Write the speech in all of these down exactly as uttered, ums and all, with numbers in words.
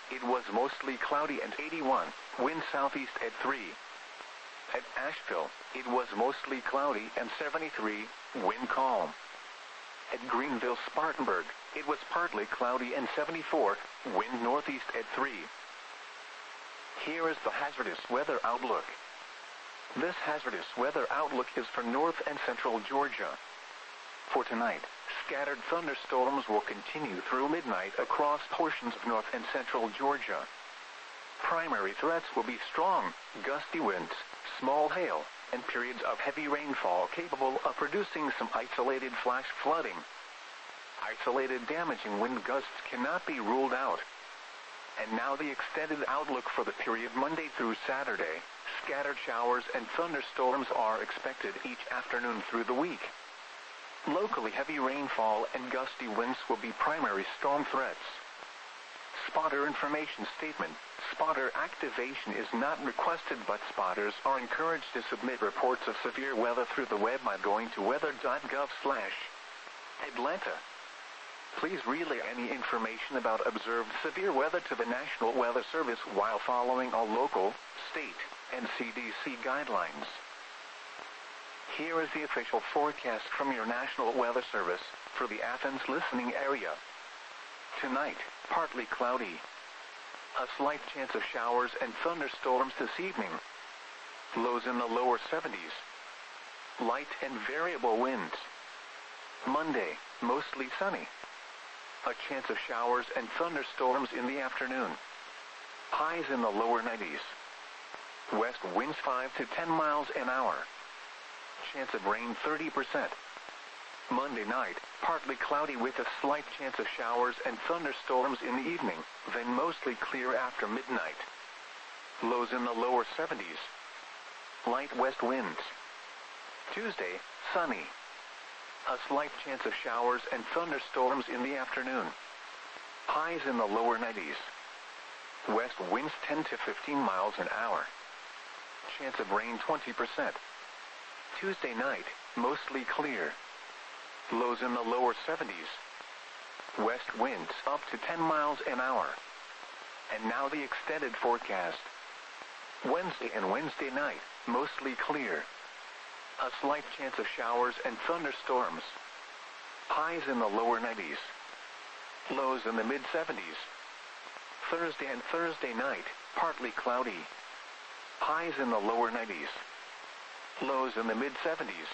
it was mostly cloudy and eighty-one, wind southeast at three. At Asheville, it was mostly cloudy and seventy-three, wind calm. At Greenville Spartanburg, it was partly cloudy and seventy-four, wind northeast at three. Here is the hazardous weather outlook. This hazardous weather outlook is for north and central Georgia. For tonight, scattered thunderstorms will continue through midnight across portions of north and central Georgia. Primary threats will be strong, gusty winds, small hail, and periods of heavy rainfall capable of producing some isolated flash flooding. Isolated damaging wind gusts cannot be ruled out. And now the extended outlook for the period Monday through Saturday. Scattered showers and thunderstorms are expected each afternoon through the week. Locally heavy rainfall and gusty winds will be primary storm threats. Spotter information statement. Spotter activation is not requested, but spotters are encouraged to submit reports of severe weather through the web by going to weather dot gov slash Atlanta. Please relay any information about observed severe weather to the National Weather Service while following all local, state, and C D C guidelines. Here is the official forecast from your National Weather Service for the Athens listening area. Tonight, partly cloudy. A slight chance of showers and thunderstorms this evening. Lows in the lower seventies. Light and variable winds. Monday, mostly sunny. A chance of showers and thunderstorms in the afternoon. Highs in the lower nineties. West winds five to ten miles an hour. Chance of rain thirty percent. Monday night, partly cloudy with a slight chance of showers and thunderstorms in the evening, then mostly clear after midnight. Lows in the lower seventies. Light west winds. Tuesday, sunny. A slight chance of showers and thunderstorms in the afternoon. Highs in the lower nineties. West winds ten to fifteen miles an hour. Chance of rain twenty percent. Tuesday night, mostly clear. Lows in the lower seventies. West winds up to ten miles an hour. And now the extended forecast. Wednesday and Wednesday night, mostly clear. A slight chance of showers and thunderstorms. Highs in the lower nineties. Lows in the mid seventies. Thursday and Thursday night, partly cloudy. Highs in the lower nineties. Lows in the mid seventies.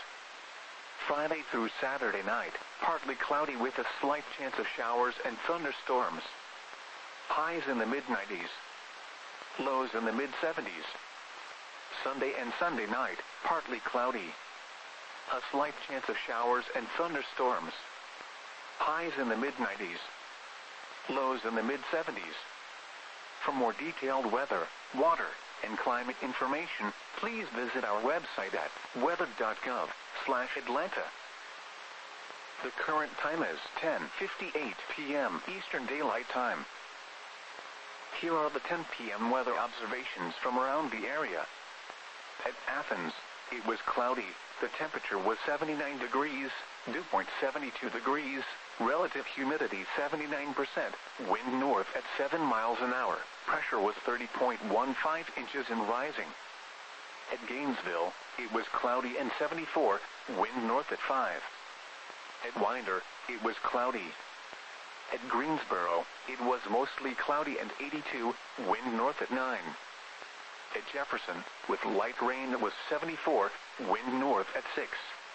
Friday through Saturday night, partly cloudy with a slight chance of showers and thunderstorms. Highs in the mid nineties. Lows in the mid seventies. Sunday and Sunday night, partly cloudy. A slight chance of showers and thunderstorms. Highs in the mid nineties. Lows in the mid seventies. For more detailed weather, water, and climate information, please visit our website at weather dot gov slash Atlanta. The current time is ten fifty-eight p m Eastern Daylight Time. Here are the ten p m weather observations from around the area. At Athens, it was cloudy, the temperature was seventy-nine degrees, dew point seventy-two degrees, relative humidity seventy-nine percent, wind north at seven miles an hour, pressure was thirty point one five inches and rising. At Gainesville, it was cloudy and seventy-four, wind north at five. At Winder, it was cloudy. At Greensboro, it was mostly cloudy and eighty-two, wind north at nine. At Jefferson, with light rain, it was seventy-four, wind north at six.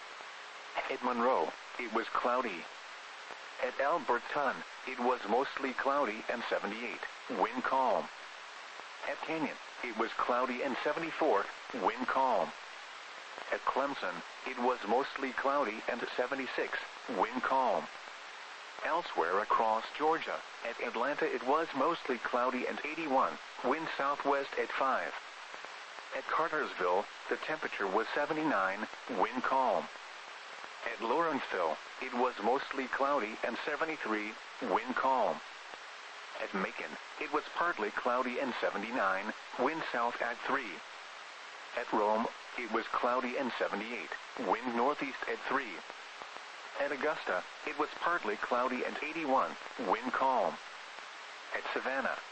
At Monroe, it was cloudy. At Alberton, it was mostly cloudy and seventy-eight, wind calm. At Canyon, it was cloudy and seventy-four, wind calm. At Clemson, it was mostly cloudy and seventy-six, wind calm. Elsewhere across Georgia, at Atlanta it was mostly cloudy and eighty-one, wind southwest at five. At Cartersville, the temperature was seventy-nine, wind calm. At Lawrenceville, it was mostly cloudy and seventy-three, wind calm. At Macon, it was partly cloudy and seventy-nine, wind south at three. At Rome, it was cloudy and seventy-eight, wind northeast at three. At Augusta, it was partly cloudy and eighty-one, wind calm. At Savannah,